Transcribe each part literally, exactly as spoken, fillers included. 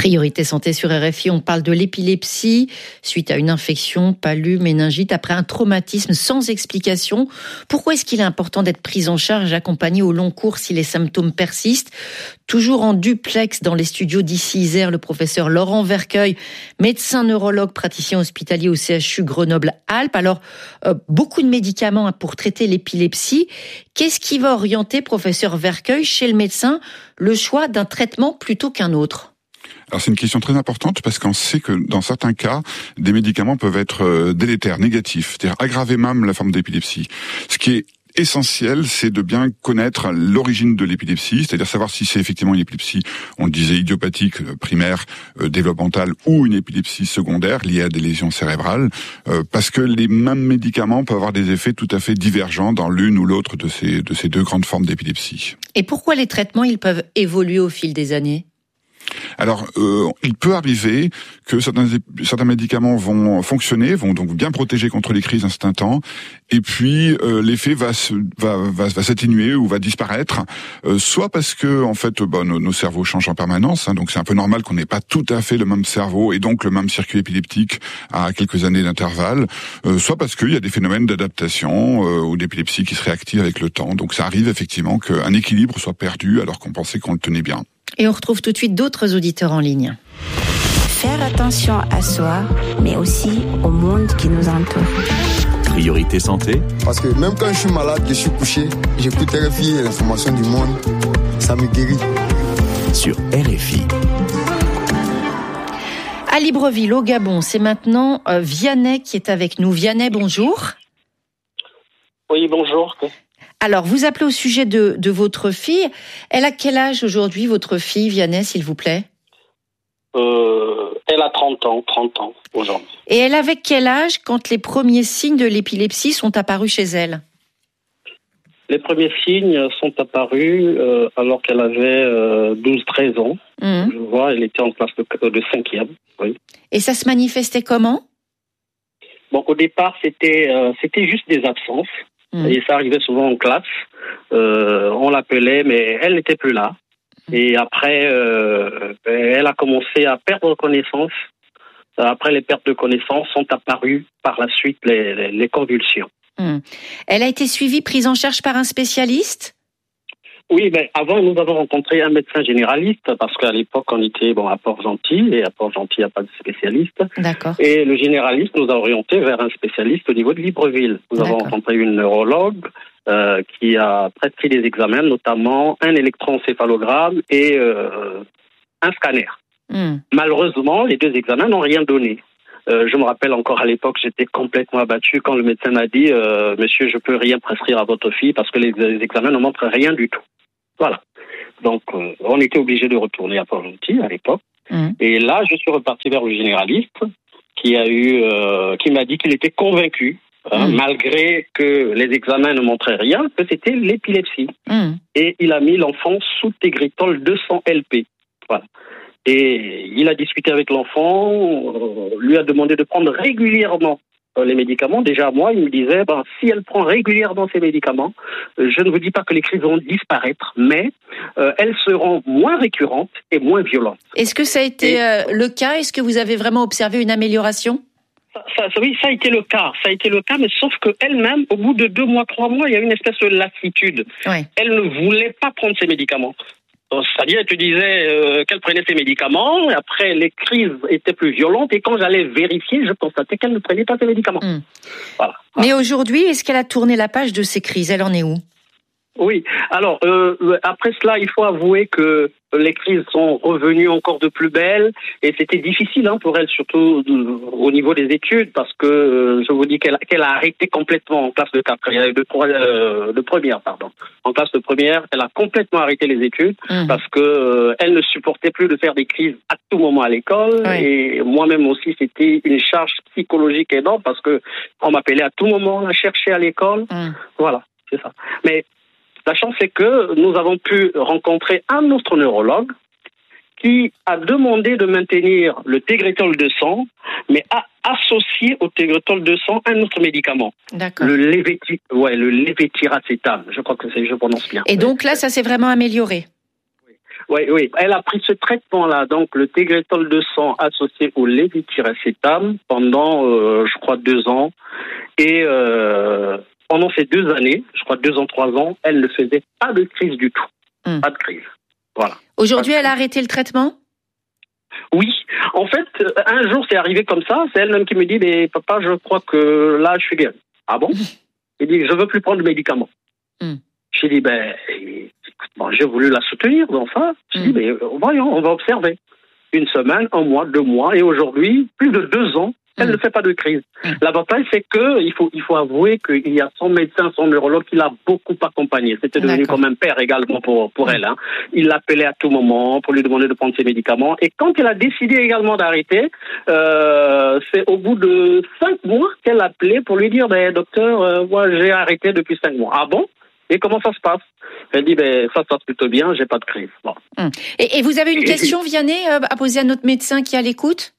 Priorité santé sur R F I, on parle de l'épilepsie suite à une infection, palu, méningite, après un traumatisme sans explication. Pourquoi est-ce qu'il est important d'être pris en charge, accompagné au long cours si les symptômes persistent? Toujours en duplex dans les studios d'ici Isère, le professeur Laurent Vercueil, médecin neurologue, praticien hospitalier au C H U Grenoble-Alpes. Alors, euh, beaucoup de médicaments hein, pour traiter l'épilepsie. Qu'est-ce qui va orienter, professeur Vercueil, chez le médecin, le choix d'un traitement plutôt qu'un autre? Alors c'est une question très importante parce qu'on sait que dans certains cas, des médicaments peuvent être délétères, négatifs, c'est-à-dire aggraver même la forme d'épilepsie. Ce qui est essentiel, c'est de bien connaître l'origine de l'épilepsie, c'est-à-dire savoir si c'est effectivement une épilepsie, on le disait, idiopathique, primaire, euh, développementale, ou une épilepsie secondaire liée à des lésions cérébrales, euh, parce que les mêmes médicaments peuvent avoir des effets tout à fait divergents dans l'une ou l'autre de ces, de ces deux grandes formes d'épilepsie. Et pourquoi les traitements, ils peuvent évoluer au fil des années ? Alors, euh, il peut arriver que certains certains médicaments vont fonctionner, vont donc bien protéger contre les crises un certain temps, et puis euh, l'effet va se, va, va va s'atténuer ou va disparaître, euh, soit parce que en fait, bah, nos, nos cerveaux changent en permanence, hein, donc c'est un peu normal qu'on n'ait pas tout à fait le même cerveau et donc le même circuit épileptique à quelques années d'intervalle, euh, soit parce qu'il y a des phénomènes d'adaptation euh, ou d'épilepsie qui se réactivent avec le temps. Donc ça arrive effectivement qu'un équilibre soit perdu alors qu'on pensait qu'on le tenait bien. Et on retrouve tout de suite d'autres auditeurs en ligne. Faire attention à soi, mais aussi au monde qui nous entoure. Priorité santé. Parce que même quand je suis malade, je suis couché, j'écoute R F I et l'information du monde, ça me guérit. Sur R F I. À Libreville, au Gabon, c'est maintenant euh, Vianney qui est avec nous. Vianney, bonjour. Oui, bonjour. Alors, vous appelez au sujet de, de votre fille. Elle a quel âge aujourd'hui, votre fille, Vianney, s'il vous plaît ? euh, Elle a trente ans, trente ans aujourd'hui. Et elle avait quel âge quand les premiers signes de l'épilepsie sont apparus chez elle ? Les premiers signes sont apparus euh, alors qu'elle avait euh, douze treize ans. Mmh. Je vois, elle était en classe de, de cinquième. Oui. Et ça se manifestait comment ? Bon, au départ, c'était, euh, c'était juste des absences. Mmh. Et ça arrivait souvent en classe. Euh, on l'appelait, mais elle n'était plus là. Mmh. Et après, euh, elle a commencé à perdre connaissance. Après les pertes de connaissance, sont apparues par la suite les, les, les convulsions. Mmh. Elle a été suivie, prise en charge par un spécialiste ? Oui, ben avant nous avons rencontré un médecin généraliste parce qu'à l'époque on était bon à Port-Gentil et à Port-Gentil il n'y a pas de spécialiste. D'accord. Et le généraliste nous a orientés vers un spécialiste au niveau de Libreville. Nous D'accord. avons rencontré une neurologue euh, qui a prescrit des examens, notamment un électroencéphalogramme et euh, un scanner. Mm. Malheureusement, les deux examens n'ont rien donné. Euh, je me rappelle encore à l'époque, j'étais complètement abattu quand le médecin m'a dit euh, « Monsieur, je peux rien prescrire à votre fille parce que les, les examens ne montrent rien du tout. » Voilà. Donc, euh, on était obligé de retourner à Port-Gentil à l'époque. Mmh. Et là, je suis reparti vers le généraliste qui a eu, euh, qui m'a dit qu'il était convaincu, mmh. hein, malgré que les examens ne montraient rien, que c'était l'épilepsie. Mmh. Et il a mis l'enfant sous Tegretol deux cents L P. Voilà. Et il a discuté avec l'enfant, euh, lui a demandé de prendre régulièrement euh, les médicaments. Déjà, moi, il me disait, ben, si elle prend régulièrement ces médicaments, euh, je ne vous dis pas que les crises vont disparaître, mais euh, elles seront moins récurrentes et moins violentes. Est-ce que ça a été et, euh, le cas ? Est-ce que vous avez vraiment observé une amélioration ? ça, ça, oui, ça a été le cas. Ça a été le cas, mais sauf qu'elle-même, au bout de deux mois, trois mois, il y a une espèce de lassitude. Ouais. Elle ne voulait pas prendre ces médicaments. C'est-à-dire, elle te disait euh, qu'elle prenait ses médicaments, et après, les crises étaient plus violentes, et quand j'allais vérifier, je constatais qu'elle ne prenait pas ses médicaments. Mmh. Voilà. Mais voilà. Aujourd'hui, est-ce qu'elle a tourné la page de ces crises ? Elle en est où ? Oui. Alors, euh, après cela, il faut avouer que les crises sont revenues encore de plus belle, et c'était difficile hein, pour elle, surtout au niveau des études, parce que euh, je vous dis qu'elle, qu'elle a arrêté complètement en classe de quatrième, de, euh, de première, pardon. En classe de première, elle a complètement arrêté les études mmh. parce que euh, elle ne supportait plus de faire des crises à tout moment à l'école, oui. Et moi-même aussi, c'était une charge psychologique énorme parce que on m'appelait à tout moment à chercher à l'école. Mmh. Voilà, c'est ça. Mais la chance, c'est que nous avons pu rencontrer un autre neurologue qui a demandé de maintenir le Tegretol deux cents, mais a associé au Tegretol deux cents un autre médicament. D'accord. Le Levéti, ouais, le lévétiracétam. Je crois que c'est, je prononce bien. Et donc là, ça s'est vraiment amélioré. Oui, oui. Elle a pris ce traitement-là, donc le Tegretol deux cents associé au lévétiracétam pendant, euh, je crois, deux ans. Et euh, pendant ces deux années, je crois deux ans, trois ans, elle ne faisait pas de crise du tout. Mmh. Pas de crise. Voilà. Aujourd'hui, elle a arrêté le traitement ? Oui. En fait, un jour, c'est arrivé comme ça. C'est elle-même qui me dit, mais papa, je crois que là, je suis guéri. Ah bon ? Elle dit, je veux plus prendre de médicaments. Mmh. J'ai dit, ben, bon, j'ai voulu la soutenir dans ça. J'ai mmh. dit, mais voyons, on va observer. Une semaine, un mois, deux mois, et aujourd'hui, plus de deux ans, elle mmh. ne fait pas de crise. Mmh. L'avantage, c'est que il faut, il faut avouer qu'il y a son médecin, son neurologue qui l'a beaucoup accompagnée. C'était devenu D'accord. comme un père également pour, pour mmh. elle. Hein. Il l'appelait à tout moment pour lui demander de prendre ses médicaments. Et quand elle a décidé également d'arrêter, euh, c'est au bout de cinq mois qu'elle appelait pour lui dire, ben, docteur, euh, moi, j'ai arrêté depuis cinq mois. Ah bon? Et comment ça se passe? Elle dit, ben, ça se passe plutôt bien, j'ai pas de crise. Bon. Mmh. Et, et vous avez une question, Vianney, euh, à poser à notre médecin qui est à l'écoute?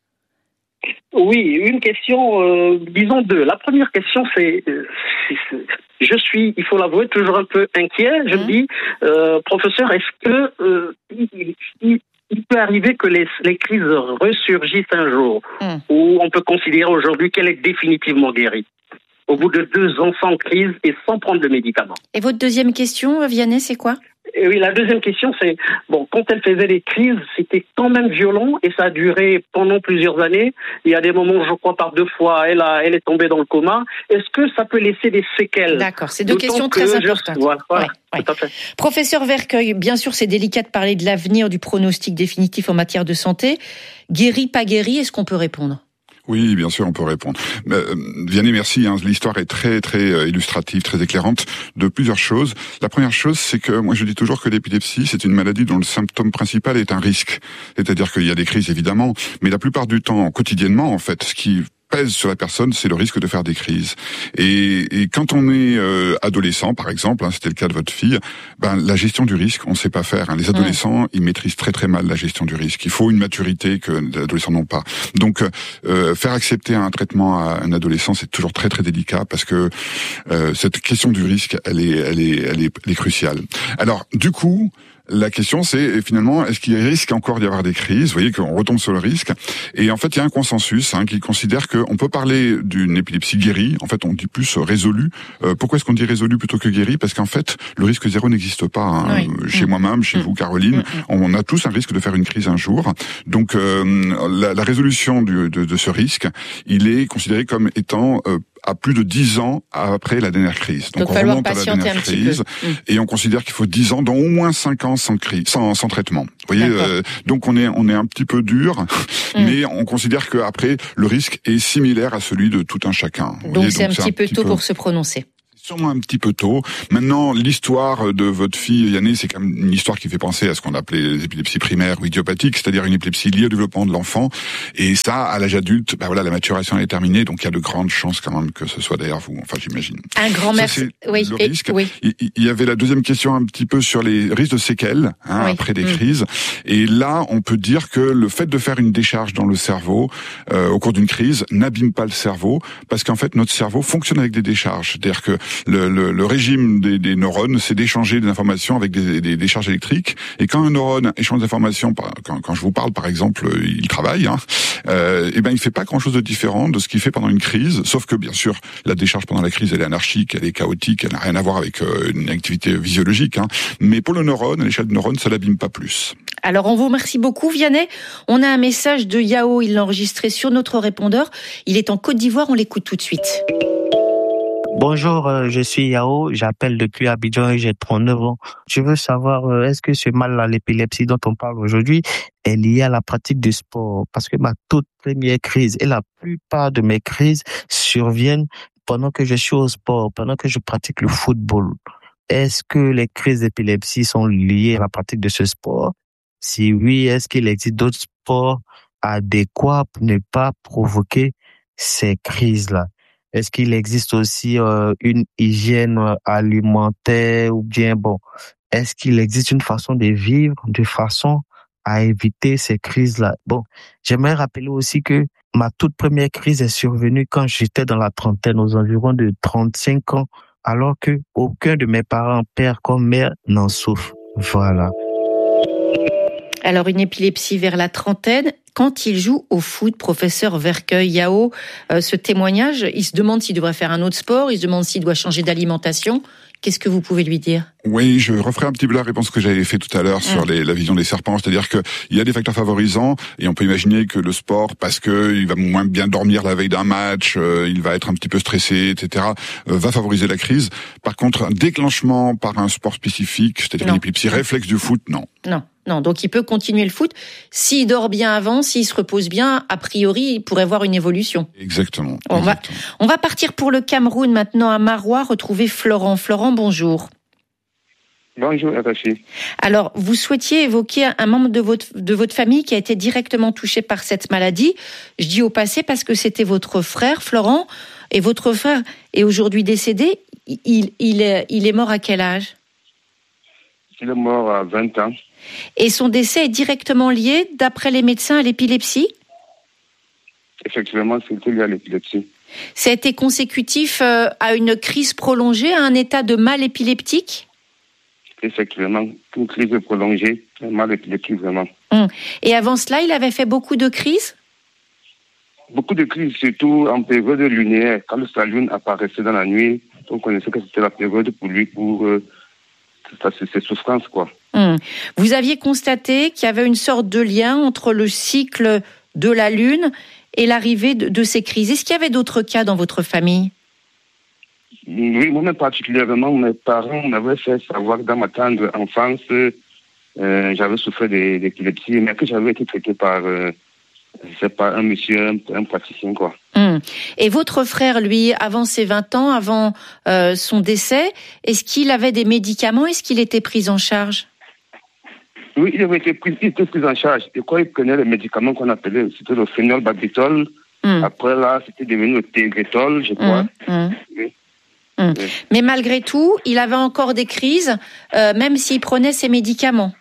Oui, une question, euh, disons deux. La première question, c'est, c'est, c'est, je suis, il faut l'avouer, toujours un peu inquiet. Je mmh. me dis, euh, professeur, est-ce que euh, il, il, il peut arriver que les, les crises ressurgissent un jour, mmh. ou on peut considérer aujourd'hui qu'elle est définitivement guérie, au bout de deux ans sans crise et sans prendre de médicaments? Et votre deuxième question, Vianney, c'est quoi? Et oui, la deuxième question, c'est, bon, quand elle faisait des crises, c'était quand même violent et ça a duré pendant plusieurs années. Il y a des moments, je crois, par deux fois, elle a, elle est tombée dans le coma. Est-ce que ça peut laisser des séquelles? D'accord, c'est deux questions très importantes. Je... Voilà, voilà, ouais, tout à fait. Professeur Vercueil, bien sûr, c'est délicat de parler de l'avenir, du pronostic définitif en matière de santé. Guéri, pas guéri, est-ce qu'on peut répondre? Oui, bien sûr, on peut répondre. Euh, Vianney, merci. Hein, l'histoire est très, très euh, illustrative, très éclairante de plusieurs choses. La première chose, c'est que moi, je dis toujours que l'épilepsie, c'est une maladie dont le symptôme principal est un risque. C'est-à-dire qu'il y a des crises, évidemment, mais la plupart du temps, quotidiennement, en fait, ce qui pèse sur la personne, c'est le risque de faire des crises. Et, et quand on est euh, adolescent, par exemple, hein, c'était le cas de votre fille, ben la gestion du risque, on ne sait pas faire. Hein. Les adolescents, mmh. ils maîtrisent très très mal la gestion du risque. Il faut une maturité que les adolescents n'ont pas. Donc, euh, faire accepter un traitement à un adolescent, c'est toujours très très délicat parce que euh, cette question du risque, elle est, elle est, elle est, elle est cruciale. Alors, du coup. La question, c'est finalement, est-ce qu'il risque encore d'y avoir des crises? Vous voyez qu'on retombe sur le risque. Et en fait, il y a un consensus hein, qui considère qu'on peut parler d'une épilepsie guérie. En fait, on dit plus résolue. Euh, pourquoi est-ce qu'on dit résolue plutôt que guérie? Parce qu'en fait, le risque zéro n'existe pas. Hein. Oui. Chez mmh. moi-même, chez mmh. vous, Caroline, mmh. on a tous un risque de faire une crise un jour. Donc, euh, la, la résolution du, de, de ce risque, il est considéré comme étant euh, à plus de dix ans après la dernière crise. Donc, Donc on remonte à la dernière crise mmh. et on considère qu'il faut dix ans, dans au moins cinq ans sans crise, sans, sans traitement. Vous voyez, euh, donc on est on est un petit peu dur, mmh. mais on considère que après le risque est similaire à celui de tout un chacun. Donc voyez, c'est donc un, c'est petit un peu petit tôt peu... pour se prononcer. Sûrement un petit peu tôt. Maintenant, l'histoire de votre fille, Vianney, c'est quand même une histoire qui fait penser à ce qu'on appelait les épilepsies primaires ou idiopathiques, c'est-à-dire une épilepsie liée au développement de l'enfant. Et ça, à l'âge adulte, ben voilà, la maturation est terminée, donc il y a de grandes chances quand même que ce soit derrière vous. Enfin, j'imagine. Un grand merci. Oui, le et, risque. Oui. Il y avait la deuxième question un petit peu sur les risques de séquelles hein, oui. après des mmh. crises. Et là, on peut dire que le fait de faire une décharge dans le cerveau euh, au cours d'une crise n'abîme pas le cerveau, parce qu'en fait, notre cerveau fonctionne avec des décharges. C'est-à-dire que Le, le, le régime des, des neurones, c'est d'échanger des informations avec des, des, des charges électriques. Et quand un neurone échange des informations, quand, quand je vous parle, par exemple, il travaille, hein, euh, et ben il fait pas grand-chose de différent de ce qu'il fait pendant une crise. Sauf que bien sûr, la décharge pendant la crise, elle est anarchique, elle est chaotique, elle n'a rien à voir avec euh, une activité physiologique. Hein. Mais pour le neurone, à l'échelle de neurone, ça l'abîme pas plus. Alors on vous remercie beaucoup, Vianney. On a un message de Yao, il l'a enregistré sur notre répondeur. Il est en Côte d'Ivoire, on l'écoute tout de suite. Bonjour, euh, je suis Yao, j'appelle depuis Abidjan et j'ai trente-neuf ans. Je veux savoir, euh, est-ce que ce mal à l'épilepsie dont on parle aujourd'hui est lié à la pratique du sport? Parce que ma toute première crise et la plupart de mes crises surviennent pendant que je suis au sport, pendant que je pratique le football. Est-ce que les crises d'épilepsie sont liées à la pratique de ce sport? Si oui, est-ce qu'il existe d'autres sports adéquats pour ne pas provoquer ces crises-là? Est-ce qu'il existe aussi euh, une hygiène alimentaire ou bien bon, est-ce qu'il existe une façon de vivre de façon à éviter ces crises-là? Bon, j'aimerais rappeler aussi que ma toute première crise est survenue quand j'étais dans la trentaine, aux environs de trente-cinq ans, alors que aucun de mes parents, père comme mère, n'en souffre. Voilà. Alors une épilepsie vers la trentaine, quand il joue au foot, professeur Vercueil, Yao, euh, ce témoignage, il se demande s'il devrait faire un autre sport, il se demande s'il doit changer d'alimentation. Qu'est-ce que vous pouvez lui dire? Oui, je referai un petit peu la réponse que j'avais fait tout à l'heure sur les, la vision des serpents, c'est-à-dire que il y a des facteurs favorisants et on peut imaginer que le sport, parce que il va moins bien dormir la veille d'un match, euh, il va être un petit peu stressé, et cetera, euh, va favoriser la crise. Par contre, un déclenchement par un sport spécifique, c'est-à-dire une épilepsie réflexe du foot, non. Non. Non, donc il peut continuer le foot. S'il dort bien avant, s'il se repose bien, a priori, il pourrait voir une évolution. Exactement. On, exactement. Va, on va partir pour le Cameroun maintenant à Marois, retrouver Florent. Florent, bonjour. Bonjour, attaché. Alors, vous souhaitiez évoquer un membre de votre, de votre famille qui a été directement touché par cette maladie. Je dis au passé parce que c'était votre frère, Florent, et votre frère est aujourd'hui décédé. Il, il, est, il est mort à quel âge? Il est mort à vingt ans. Et son décès est directement lié, d'après les médecins, à l'épilepsie? Effectivement, c'était lié à l'épilepsie. Ça a été consécutif à une crise prolongée, à un état de mal épileptique? Effectivement, une crise prolongée, un mal épileptique vraiment. Hum. Et avant cela, il avait fait beaucoup de crises? Beaucoup de crises, surtout en période lunaire. Quand la lune apparaissait dans la nuit, on connaissait que c'était la période pour lui, pour euh, ses souffrances, quoi. Hum. Vous aviez constaté qu'il y avait une sorte de lien entre le cycle de la Lune et l'arrivée de, de ces crises. Est-ce qu'il y avait d'autres cas dans votre famille? Oui, moi-même particulièrement, mes parents m'avaient fait savoir que dans ma tendre enfance, euh, j'avais souffert d'épilepsie, mais que j'avais été traité par, euh, je sais pas, un monsieur, un, un praticien, quoi. Hum. Et votre frère, lui, avant ses vingt ans, avant euh, son décès, est-ce qu'il avait des médicaments? Est-ce qu'il était pris en charge? Oui, il avait été pris, il était pris en charge. Et quoi, il prenait les médicaments qu'on appelait, c'était le phénolbarbitol. Hum. Après, là, c'était devenu le Tegretol, je crois. Hum. Hum. Oui. Hum. Oui. Mais malgré tout, il avait encore des crises, euh, même s'il prenait ses médicaments.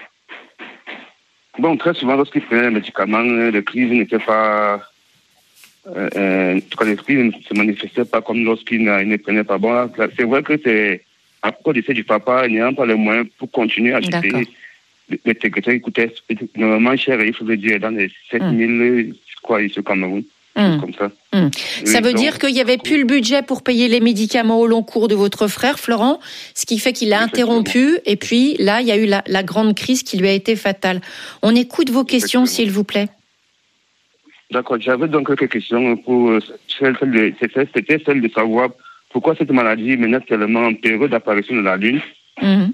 Bon, très souvent, lorsqu'il prenait les médicaments, les crises n'étaient pas... Euh, euh, en tout cas, les crises ne se manifestaient pas comme lorsqu'il ne, ne prenait pas. Bon, c'est vrai que c'est à cause du décès du papa, n'ayant pas les moyens pour continuer à acheter les Tegretol, qui coûtaient normalement cher, il faisait dire dans les sept mille, hum. quoi, ici au Cameroun. Mmh. Comme ça. Mmh. Ça oui, veut donc, dire qu'il n'y avait plus le budget pour payer les médicaments au long cours de votre frère, Florent, ce qui fait qu'il l'a interrompu, et puis là, il y a eu la, la grande crise qui lui a été fatale. On écoute vos questions, s'il vous plaît. D'accord, j'avais donc quelques questions pour celle de, c'était celle de savoir pourquoi cette maladie menait tellement en période d'apparition de la Lune. Mmh.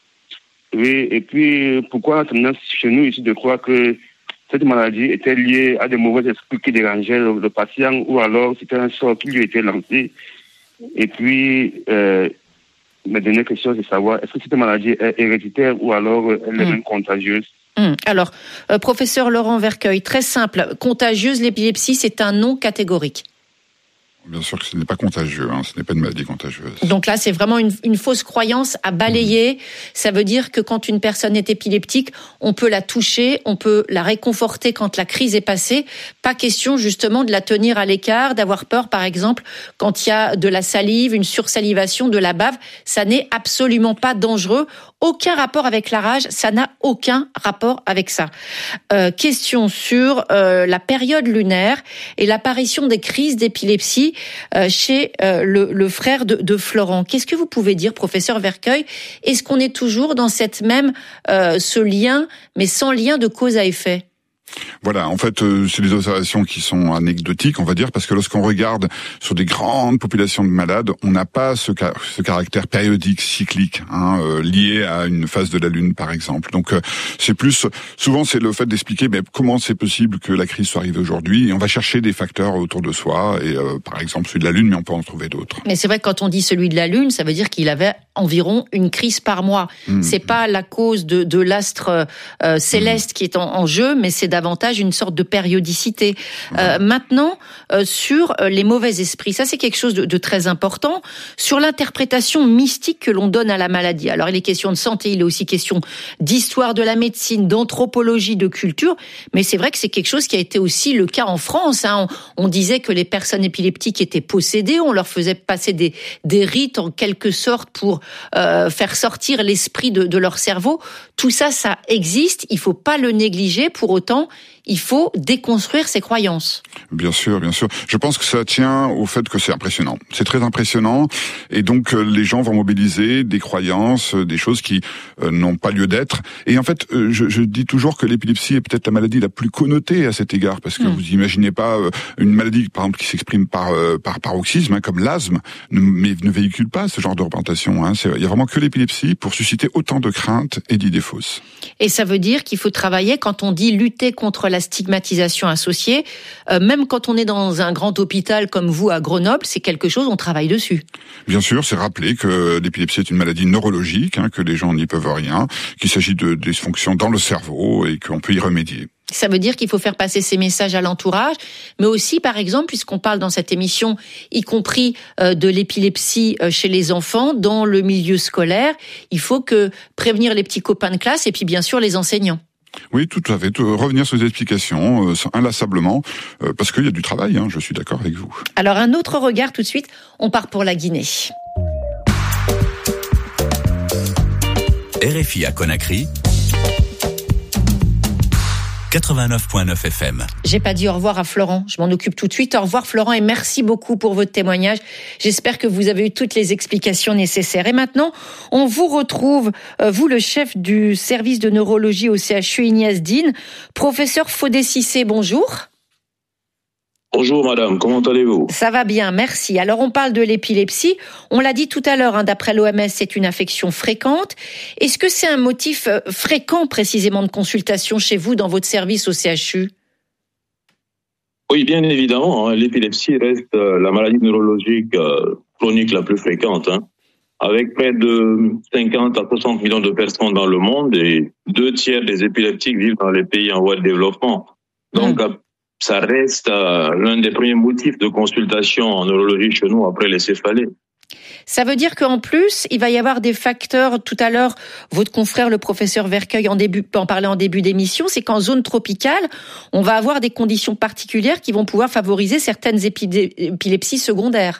Oui, et puis pourquoi maintenant chez nous ici de croire que cette maladie était liée à des mauvais esprits qui dérangeaient le, le patient, ou alors c'était un sort qui lui était lancé. Et puis, euh, ma dernière question, c'est de savoir, est-ce que cette maladie est héréditaire ou alors elle est mmh. même contagieuse? mmh. Alors, euh, professeur Laurent Vercueil, très simple, contagieuse, l'épilepsie, c'est un non catégorique. Bien sûr que ce n'est pas contagieux, hein, ce n'est pas une maladie contagieuse. Donc là, c'est vraiment une, une fausse croyance à balayer. Mmh. Ça veut dire que quand une personne est épileptique, on peut la toucher, on peut la réconforter quand la crise est passée. Pas question justement de la tenir à l'écart, d'avoir peur par exemple quand il y a de la salive, une sursalivation, de la bave. Ça n'est absolument pas dangereux. Aucun rapport avec la rage, ça n'a aucun rapport avec ça. Euh, question sur euh, la période lunaire et l'apparition des crises d'épilepsie euh, chez euh, le, le frère de, de Florent. Qu'est-ce que vous pouvez dire, professeur Vercueil? Est-ce qu'on est toujours dans cette même euh, ce lien, mais sans lien de cause à effet? Voilà, en fait, euh, c'est des observations qui sont anecdotiques, on va dire, parce que lorsqu'on regarde sur des grandes populations de malades, on n'a pas ce, ca- ce caractère périodique, cyclique, hein, euh, lié à une phase de la Lune, par exemple. Donc, euh, c'est plus, souvent, c'est le fait d'expliquer mais comment c'est possible que la crise soit arrivée aujourd'hui, et on va chercher des facteurs autour de soi, et euh, par exemple celui de la Lune, mais on peut en trouver d'autres. Mais c'est vrai que quand on dit celui de la Lune, ça veut dire qu'il avait environ une crise par mois. Mmh. C'est pas la cause de, de l'astre euh, céleste mmh. qui est en, en jeu, mais c'est davantage une sorte de périodicité. Euh, maintenant, euh, sur les mauvais esprits, ça c'est quelque chose de, de très important, sur l'interprétation mystique que l'on donne à la maladie. Alors il est question de santé, il est aussi question d'histoire de la médecine, d'anthropologie, de culture, mais c'est vrai que c'est quelque chose qui a été aussi le cas en France. Hein. On, on disait que les personnes épileptiques étaient possédées, on leur faisait passer des, des rites en quelque sorte pour euh, faire sortir l'esprit de, de leur cerveau. Tout ça, ça existe, il faut pas le négliger, pour autant, il faut déconstruire ces croyances. Bien sûr, bien sûr. Je pense que ça tient au fait que c'est impressionnant. C'est très impressionnant, et donc euh, les gens vont mobiliser des croyances, euh, des choses qui euh, n'ont pas lieu d'être. Et en fait, euh, je, je dis toujours que l'épilepsie est peut-être la maladie la plus connotée à cet égard, parce que mmh. vous imaginez pas euh, une maladie, par exemple, qui s'exprime par euh, par paroxysme, hein, comme l'asthme, ne, mais ne véhicule pas ce genre de représentation. Hein. C'est, il y a vraiment que l'épilepsie pour susciter autant de craintes et d'idées fausses. Et ça veut dire qu'il faut travailler, quand on dit lutter contre la stigmatisation associée, euh, même quand on est dans un grand hôpital comme vous à Grenoble, c'est quelque chose, on travaille dessus. Bien sûr, c'est rappeler que l'épilepsie est une maladie neurologique, hein, que les gens n'y peuvent rien, qu'il s'agit de dysfonctions dans le cerveau et qu'on peut y remédier. Ça veut dire qu'il faut faire passer ces messages à l'entourage, mais aussi, par exemple, puisqu'on parle dans cette émission, y compris euh, de l'épilepsie euh, chez les enfants, dans le milieu scolaire, il faut que prévenir les petits copains de classe et puis bien sûr les enseignants. Oui, tout à fait. Tout, revenir sur les explications, euh, inlassablement, euh, parce qu'il y a du travail, hein, je suis d'accord avec vous. Alors un autre regard tout de suite, on part pour la Guinée. R F I à Conakry, quatre-vingt-neuf virgule neuf F M. J'ai pas dit au revoir à Florent, je m'en occupe tout de suite. Au revoir Florent et merci beaucoup pour votre témoignage. J'espère que vous avez eu toutes les explications nécessaires. Et maintenant, on vous retrouve, euh, vous le chef du service de neurologie au C H U Ignace Dine, professeur Fodé Cissé, bonjour. Bonjour madame, comment allez-vous ? Ça va bien, merci. Alors on parle de l'épilepsie, on l'a dit tout à l'heure, hein, d'après l'O M S, c'est une affection fréquente. Est-ce que c'est un motif euh, fréquent précisément de consultation chez vous dans votre service au C H U ? Oui, bien évidemment, hein, l'épilepsie reste euh, la maladie neurologique euh, chronique la plus fréquente, hein, avec près de cinquante à soixante millions de personnes dans le monde et deux tiers des épileptiques vivent dans les pays en voie de développement. Donc, mmh. ça reste euh, l'un des premiers motifs de consultation en neurologie chez nous après les céphalées. Ça veut dire qu'en plus, il va y avoir des facteurs, tout à l'heure, votre confrère, le professeur Vercueil, en, début, en parlait en début d'émission, c'est qu'en zone tropicale, on va avoir des conditions particulières qui vont pouvoir favoriser certaines épidé- épilepsies secondaires.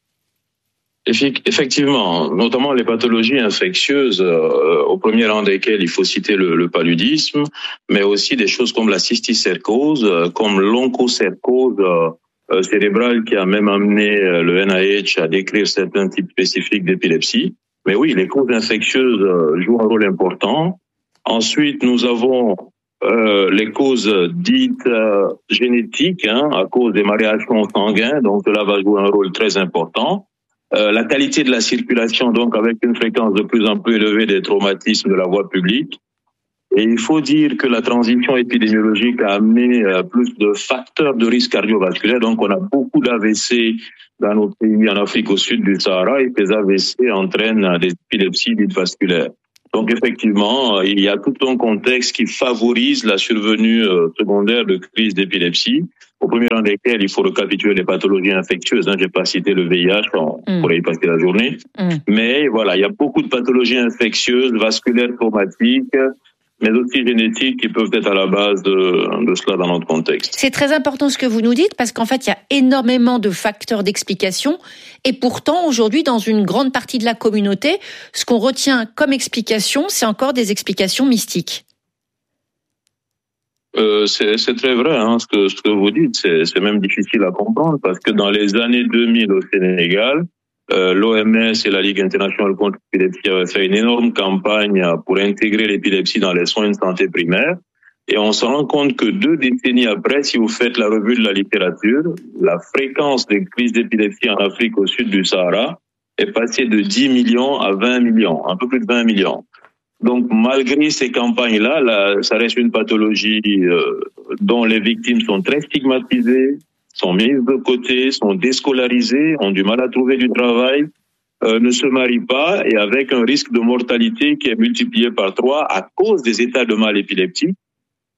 Effectivement, notamment les pathologies infectieuses, euh, au premier rang desquelles il faut citer le, le paludisme, mais aussi des choses comme la cysticercose, euh, comme l'onchocercose euh, cérébrale qui a même amené euh, le N I H à décrire certains types spécifiques d'épilepsie. Mais oui, les causes infectieuses euh, jouent un rôle important. Ensuite, nous avons euh, les causes dites euh, génétiques, hein, à cause des variations sanguines, donc cela va jouer un rôle très important. Euh, la qualité de la circulation, donc avec une fréquence de plus en plus élevée des traumatismes de la voie publique. Et il faut dire que la transition épidémiologique a amené euh, plus de facteurs de risque cardiovasculaire. Donc on a beaucoup d'A V C dans nos pays en Afrique au sud du Sahara et ces A V C entraînent des épilepsies dites vasculaires. Donc effectivement, il y a tout un contexte qui favorise la survenue euh, secondaire de crises d'épilepsie. Au premier rang desquels il faut recapituler les pathologies infectieuses. Hein, j'ai pas cité le V I H, on mm. pourrait y passer la journée. Mm. Mais voilà, il y a beaucoup de pathologies infectieuses, vasculaires, traumatiques, mais aussi génétiques qui peuvent être à la base de, de cela dans notre contexte. C'est très important ce que vous nous dites parce qu'en fait, il y a énormément de facteurs d'explication et pourtant, aujourd'hui, dans une grande partie de la communauté, ce qu'on retient comme explication, c'est encore des explications mystiques. Euh, c'est, c'est très vrai, hein, ce que, ce que vous dites, c'est, c'est même difficile à comprendre parce que dans les années deux mille au Sénégal, euh, l'O M S et la Ligue internationale contre l'épilepsie avaient fait une énorme campagne pour intégrer l'épilepsie dans les soins de santé primaires. Et on se rend compte que deux décennies après, si vous faites la revue de la littérature, la fréquence des crises d'épilepsie en Afrique au sud du Sahara est passée de dix millions à vingt millions, un peu plus de vingt millions. Donc, malgré ces campagnes-là, là, ça reste une pathologie euh, dont les victimes sont très stigmatisées, sont mises de côté, sont déscolarisées, ont du mal à trouver du travail, euh, ne se marient pas et avec un risque de mortalité qui est multiplié par trois à cause des états de mal épileptique.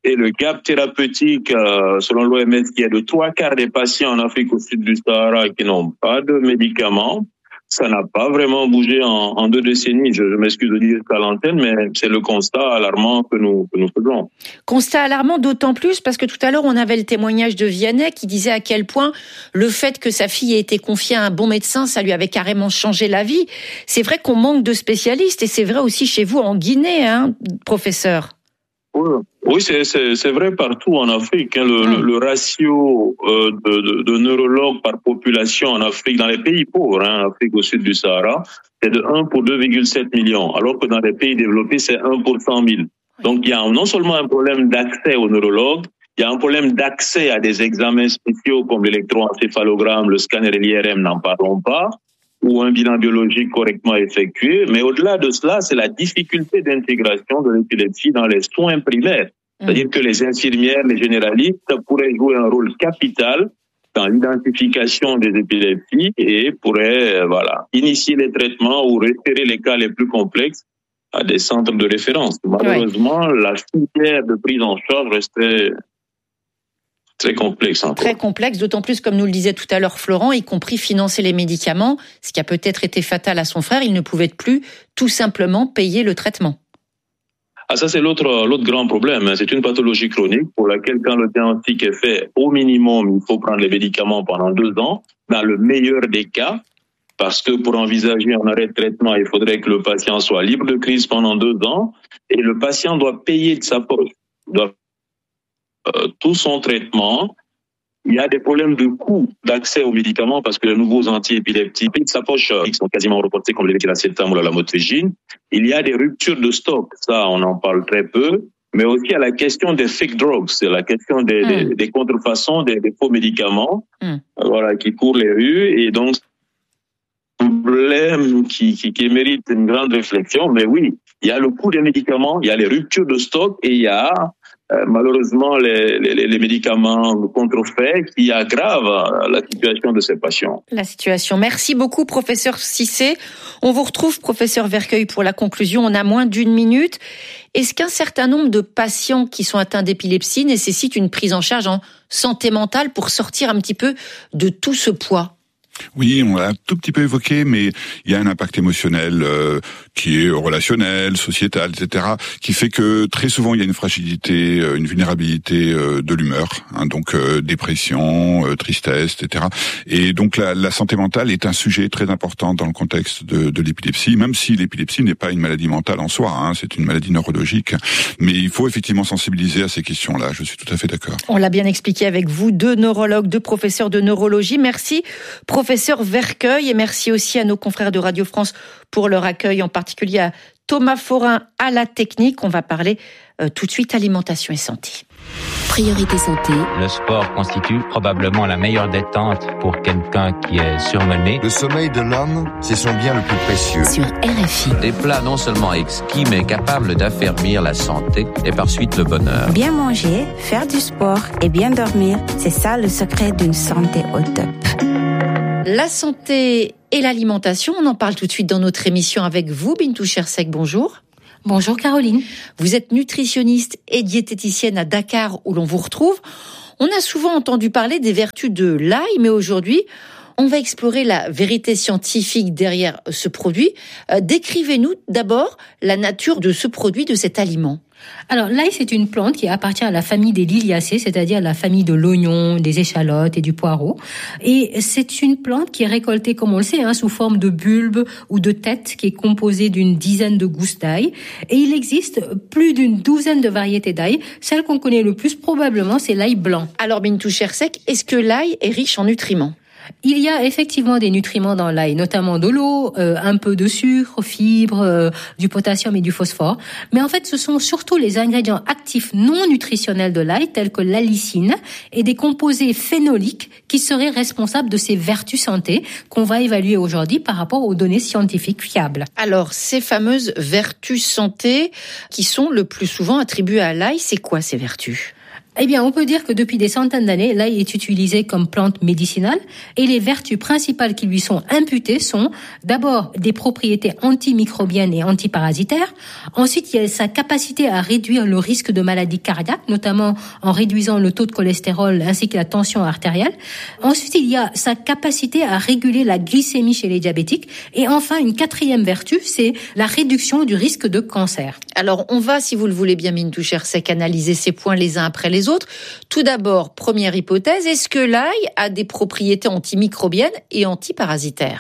Et le gap thérapeutique, euh, selon l'O M S, qui est de trois quarts des patients en Afrique au sud du Sahara qui n'ont pas de médicaments, ça n'a pas vraiment bougé en, en deux décennies. Je, je m'excuse de dire ça à l'antenne, mais c'est le constat alarmant que nous, que nous faisons. Constat alarmant d'autant plus parce que tout à l'heure, on avait le témoignage de Vianney qui disait à quel point le fait que sa fille ait été confiée à un bon médecin, ça lui avait carrément changé la vie. C'est vrai qu'on manque de spécialistes et c'est vrai aussi chez vous en Guinée, hein, professeur. Oui, oui c'est, c'est, c'est vrai partout en Afrique. Hein, le, mmh. le, le ratio euh, de, de, de neurologues par population en Afrique, dans les pays pauvres, hein, Afrique au sud du Sahara, c'est de un pour deux virgule sept millions, alors que dans les pays développés, c'est un pour cent mille. Donc il y a non seulement un problème d'accès aux neurologues, il y a un problème d'accès à des examens spéciaux comme l'électroencéphalogramme, le scanner et l'I R M, n'en parlons pas, ou un bilan biologique correctement effectué. Mais au-delà de cela, c'est la difficulté d'intégration de l'épilepsie dans les soins primaires. C'est-à-dire que les infirmières, les généralistes pourraient jouer un rôle capital dans l'identification des épilepsies et pourraient, voilà, initier les traitements ou référer les cas les plus complexes à des centres de référence. Malheureusement, oui. la filière de prise en charge restait très complexe. Encore. Très complexe, d'autant plus, comme nous le disait tout à l'heure Florent, y compris financer les médicaments, ce qui a peut-être été fatal à son frère, il ne pouvait plus tout simplement payer le traitement. Ah, ça c'est l'autre, l'autre grand problème. C'est une pathologie chronique pour laquelle quand le diagnostic est fait, au minimum, il faut prendre les médicaments pendant deux ans, dans le meilleur des cas, parce que pour envisager un arrêt de traitement, il faudrait que le patient soit libre de crise pendant deux ans, et le patient doit payer de sa poche. Doit Euh, tout son traitement. Il y a des problèmes de coût d'accès aux médicaments parce que les nouveaux antiépileptiques de sa poche euh, sont quasiment reportés comme le méthylacétam ou la lamotrigine. Il y a des ruptures de stock, ça on en parle très peu, mais aussi à la question des fake drugs, c'est la question des, mm. des, des contrefaçons, des, des faux médicaments, mm. euh, voilà, qui courent les rues et donc un problème qui, qui, qui mérite une grande réflexion. Mais oui, il y a le coût des médicaments, il y a les ruptures de stock et il y a Euh, malheureusement les, les, les médicaments contrefaits qui aggravent la situation de ces patients. La situation. Merci beaucoup, professeur Cissé. On vous retrouve, professeur Vercueil, pour la conclusion. On a moins d'une minute. Est-ce qu'un certain nombre de patients qui sont atteints d'épilepsie nécessitent une prise en charge en santé mentale pour sortir un petit peu de tout ce poids ? Oui, on l'a un tout petit peu évoqué, mais il y a un impact émotionnel euh, qui est relationnel, sociétal, et cetera, qui fait que très souvent il y a une fragilité, une vulnérabilité euh, de l'humeur, hein, donc euh, dépression, euh, tristesse, et cetera. Et donc la, la santé mentale est un sujet très important dans le contexte de, de l'épilepsie, même si l'épilepsie n'est pas une maladie mentale en soi, hein, c'est une maladie neurologique. Mais il faut effectivement sensibiliser à ces questions-là. Je suis tout à fait d'accord. On l'a bien expliqué avec vous, deux neurologues, deux professeurs de neurologie. Merci, professeur Vercueil, et merci aussi à nos confrères de Radio France pour leur accueil, en particulier à Thomas Forin à la technique. On va parler euh, tout de suite alimentation et santé. Priorité santé. Le sport constitue probablement la meilleure détente pour quelqu'un qui est surmené. Le sommeil de l'homme, c'est son bien le plus précieux. Sur R F I. Des plats non seulement exquis, mais capables d'affermir la santé et par suite le bonheur. Bien manger, faire du sport et bien dormir, c'est ça le secret d'une santé au top. La santé et l'alimentation, on en parle tout de suite dans notre émission avec vous, Bintou Chersek, bonjour. Bonjour Caroline. Vous êtes nutritionniste et diététicienne à Dakar où l'on vous retrouve. On a souvent entendu parler des vertus de l'ail, mais aujourd'hui, on va explorer la vérité scientifique derrière ce produit. Euh, décrivez-nous d'abord la nature de ce produit, de cet aliment. Alors, l'ail, c'est une plante qui appartient à la famille des liliacées, c'est-à-dire la famille de l'oignon, des échalotes et du poireau. Et c'est une plante qui est récoltée, comme on le sait, hein, sous forme de bulbe ou de tête, qui est composée d'une dizaine de gousses d'ail. Et il existe plus d'une douzaine de variétés d'ail. Celle qu'on connaît le plus probablement, c'est l'ail blanc. Alors, Bintou Chersek, est-ce que l'ail est riche en nutriments ? Il y a effectivement des nutriments dans l'ail, notamment de l'eau, euh, un peu de sucre, fibres, euh, du potassium et du phosphore. Mais en fait, ce sont surtout les ingrédients actifs non nutritionnels de l'ail, tels que l'allicine et des composés phénoliques qui seraient responsables de ces vertus santé qu'on va évaluer aujourd'hui par rapport aux données scientifiques fiables. Alors, ces fameuses vertus santé qui sont le plus souvent attribuées à l'ail, c'est quoi ces vertus ? Eh bien, on peut dire que depuis des centaines d'années, l'ail est utilisé comme plante médicinale et les vertus principales qui lui sont imputées sont d'abord des propriétés antimicrobiennes et antiparasitaires. Ensuite, il y a sa capacité à réduire le risque de maladies cardiaques, notamment en réduisant le taux de cholestérol ainsi que la tension artérielle. Ensuite, il y a sa capacité à réguler la glycémie chez les diabétiques. Et enfin, une quatrième vertu, c'est la réduction du risque de cancer. Alors, on va, si vous le voulez bien, Bintou Chersek, analyser ces points les uns après les autres. Tout d'abord, première hypothèse, est-ce que l'ail a des propriétés antimicrobiennes et antiparasitaires ?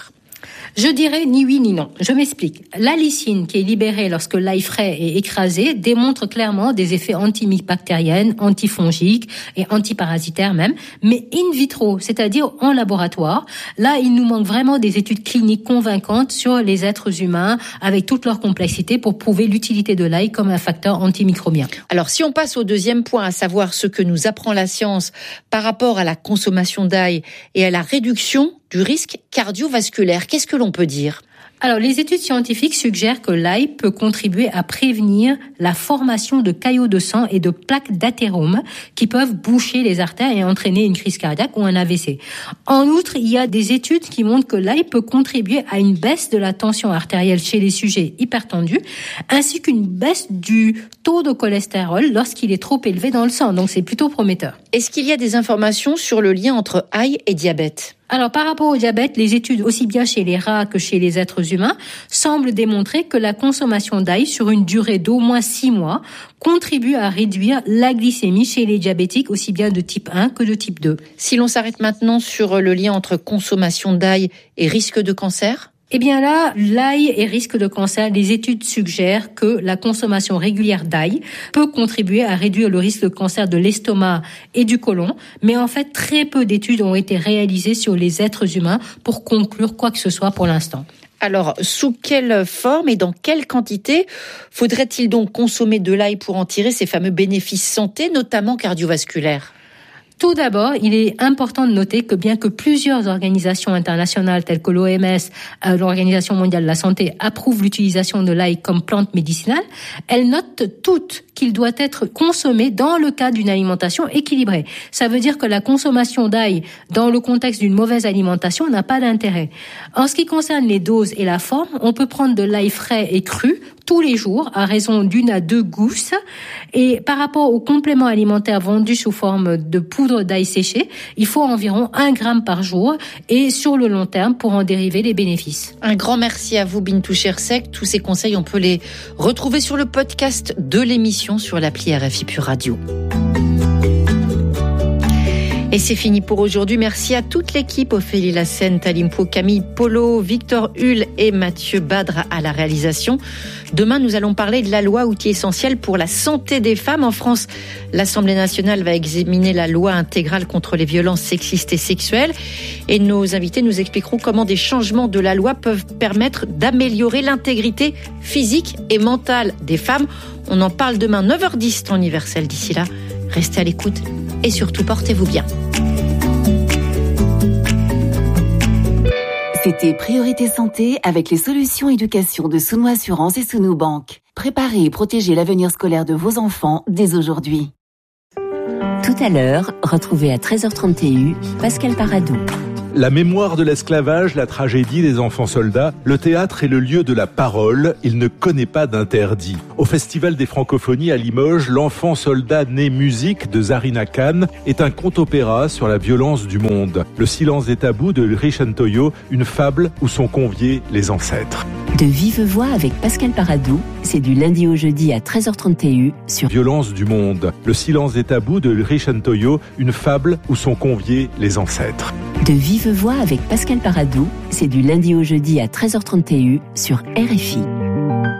Je dirais ni oui ni non. Je m'explique. L'allicine qui est libérée lorsque l'ail frais est écrasé démontre clairement des effets antimicobactériens, antifongiques et antiparasitaires même, mais in vitro, c'est-à-dire en laboratoire. Là, il nous manque vraiment des études cliniques convaincantes sur les êtres humains avec toute leur complexité pour prouver l'utilité de l'ail comme un facteur antimicrobien. Alors, si on passe au deuxième point, à savoir ce que nous apprend la science par rapport à la consommation d'ail et à la réduction du risque cardiovasculaire, qu'est-ce que l'on peut dire ? Alors, les études scientifiques suggèrent que l'ail peut contribuer à prévenir la formation de caillots de sang et de plaques d'athérome qui peuvent boucher les artères et entraîner une crise cardiaque ou un A V C. En outre, il y a des études qui montrent que l'ail peut contribuer à une baisse de la tension artérielle chez les sujets hypertendus, ainsi qu'une baisse du taux de cholestérol lorsqu'il est trop élevé dans le sang. Donc, c'est plutôt prometteur. Est-ce qu'il y a des informations sur le lien entre ail et diabète ? Alors, par rapport au diabète, les études aussi bien chez les rats que chez les êtres humains semblent démontrer que la consommation d'ail sur une durée d'au moins six mois contribue à réduire la glycémie chez les diabétiques aussi bien de type un que de type deux. Si l'on s'arrête maintenant sur le lien entre consommation d'ail et risque de cancer ? Eh bien là, l'ail et risque de cancer, les études suggèrent que la consommation régulière d'ail peut contribuer à réduire le risque de cancer de l'estomac et du côlon. Mais en fait, très peu d'études ont été réalisées sur les êtres humains pour conclure quoi que ce soit pour l'instant. Alors, sous quelle forme et dans quelle quantité faudrait-il donc consommer de l'ail pour en tirer ces fameux bénéfices santé, notamment cardiovasculaires ? Tout d'abord, il est important de noter que bien que plusieurs organisations internationales telles que l'O M S, euh, l'Organisation mondiale de la santé, approuvent l'utilisation de l'ail comme plante médicinale, elles notent toutes qu'il doit être consommé dans le cadre d'une alimentation équilibrée. Ça veut dire que la consommation d'ail dans le contexte d'une mauvaise alimentation n'a pas d'intérêt. En ce qui concerne les doses et la forme, on peut prendre de l'ail frais et cru tous les jours à raison d'une à deux gousses. Et par rapport aux compléments alimentaires vendus sous forme de poudre d'ail séché, il faut environ un gramme par jour et sur le long terme pour en dériver les bénéfices. Un grand merci à vous, Bintou Chersek. Tous ces conseils, on peut les retrouver sur le podcast de l'émission sur l'appli R F I Pure Radio. Et c'est fini pour aujourd'hui. Merci à toute l'équipe, Ophélie Lassène, Talimpo, Camille Polo, Victor Hull et Mathieu Badre à la réalisation. Demain, nous allons parler de la loi outil essentiel pour la santé des femmes. En France, l'Assemblée nationale va examiner la loi intégrale contre les violences sexistes et sexuelles. Et nos invités nous expliqueront comment des changements de la loi peuvent permettre d'améliorer l'intégrité physique et mentale des femmes. On en parle demain, neuf heures dix, temps universel. D'ici là, restez à l'écoute et surtout portez-vous bien. C'était Priorité Santé avec les solutions éducation de Sounou Assurance et Sounou Banque. Préparez et protégez l'avenir scolaire de vos enfants dès aujourd'hui. Tout à l'heure, retrouvez à treize heures trente Pascal Paradou. La mémoire de l'esclavage, la tragédie des enfants soldats, le théâtre est le lieu de la parole, il ne connaît pas d'interdit. Au Festival des Francophonies à Limoges, L'enfant soldat né musique de Zarina Khan est un conte-opéra sur la violence du monde. Le silence des tabous de Ulrich Ntoyo, une fable où sont conviés les ancêtres. De vive voix avec Pascal Paradou, c'est du lundi au jeudi à treize heures trente sur Violence du monde. Le silence des tabous de Ulrich Ntoyo, une fable où sont conviés les ancêtres. De vive voix avec Pascal Paradou, c'est du lundi au jeudi à treize heures trente sur R F I.